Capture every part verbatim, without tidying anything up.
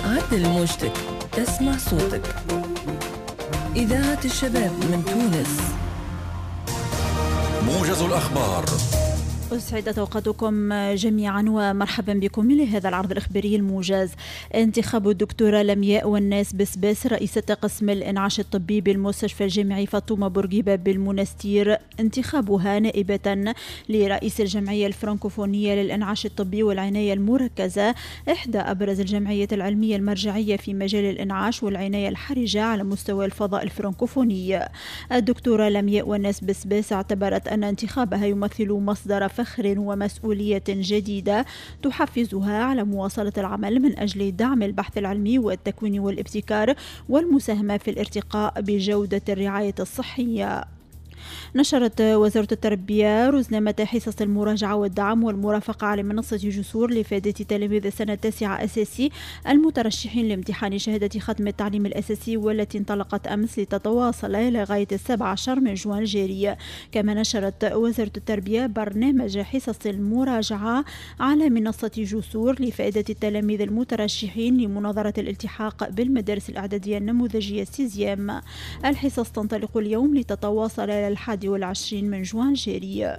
عدل موجتك تسمع صوتك. إذاعة الشباب من تونس. موجز الأخبار. أسعدت أوقاتكم جميعا ومرحبا بكم لهذا العرض الإخباري الموجز. انتخاب الدكتورة لمياء والناس بسباس رئيسة قسم الإنعاش الطبي بالمستشفى الجامعي فاطمة بورقيبة بالمنستير، انتخابها نائبة لرئيس الجمعية الفرنكوفونية للإنعاش الطبي والعناية المركزة، إحدى أبرز الجمعيات العلمية المرجعية في مجال الإنعاش والعناية الحرجة على مستوى الفضاء الفرنكوفوني. الدكتورة لمياء والناس بسباس اعتبرت أن انتخابها يمثل مصدر فخر ومسؤولية جديدة تحفزها على مواصلة العمل من أجل دعم البحث العلمي والتكوين والابتكار والمساهمة في الارتقاء بجودة الرعاية الصحية. نشرت وزارة التربية رزنامة حصص المراجعة والدعم والمرافقة على منصة جسور لإفادة تلاميذ السنة التاسعة أساسي المترشحين لامتحان شهادة ختم التعليم الأساسي، والتي انطلقت أمس لتتواصل لغاية السابع عشر من جوان الجاري. كما نشرت وزارة التربية برنامج حصص المراجعة على منصة جسور لإفادة التلاميذ المترشحين لمناظرة الالتحاق بالمدارس الإعدادية النموذجية سيزيام. الحصص تنطلق اليوم لتتواصل الحادي والعشرين من جوان جاري.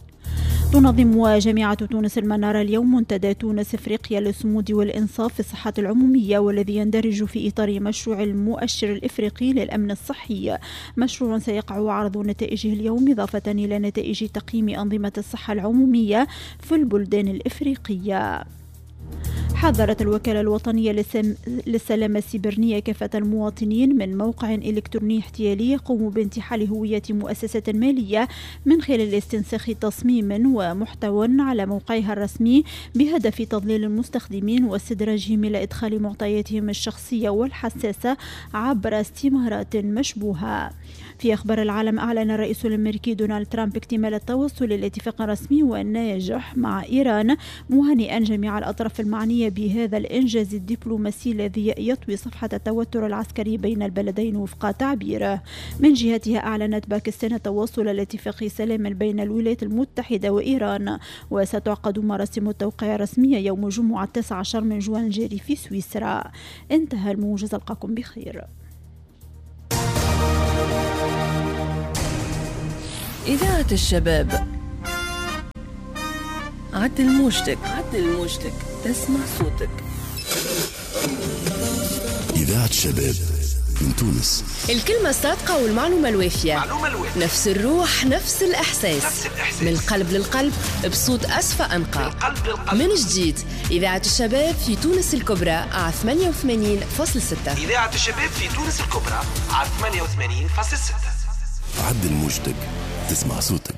تنظم جامعة تونس المنارة اليوم منتدى تونس افريقيا للصمود والإنصاف في الصحة العمومية، والذي يندرج في إطار مشروع المؤشر الإفريقي للأمن الصحي، مشروع سيقع عرض نتائجه اليوم إضافة إلى نتائج تقييم أنظمة الصحة العمومية في البلدان الإفريقية. حذرت الوكالة الوطنية للسلامة السيبرانية كافة المواطنين من موقع إلكتروني احتيالي يقوم بانتحال هوية مؤسسة مالية من خلال استنساخ تصميم ومحتوى على موقعها الرسمي بهدف تضليل المستخدمين واستدراجهم إلى إدخال معطياتهم الشخصية والحساسة عبر استمارات مشبوهة. في أخبار العالم، أعلن الرئيس الأمريكي دونالد ترامب اكتمال التوصل لاتفاق رسمي وناجح مع إيران، مهنئا جميع الأطراف المعنية بهذا الإنجاز الدبلوماسي الذي يطوي صفحة التوتر العسكري بين البلدين وفق تعبيره. من جهتها، أعلنت باكستان التوصل لاتفاق سلام بين الولايات المتحدة وإيران، وستعقد مراسم التوقيع الرسمية يوم الجمعة التاسع عشر من جوان الجاري في سويسرا. انتهى الموجز، ألقاكم بخير. إذاعة الشباب. عدل موجتك عدل موجتك تسمع صوتك. إذاعة الشباب من تونس. الكلمة الصادقة والمعلومة الوافية. معلومة الوافية. نفس الروح نفس الإحساس. نفس الإحساس. من القلب للقلب بصوت أصفى أنقى. من القلب للقلب. من جديد إذاعة الشباب في تونس الكبرى على ثمانية وثمانين فاصلة ستة. إذاعة الشباب في تونس الكبرى على ثمانية وثمانين فاصلة ستة. عدل موجتك تسمع صوتك.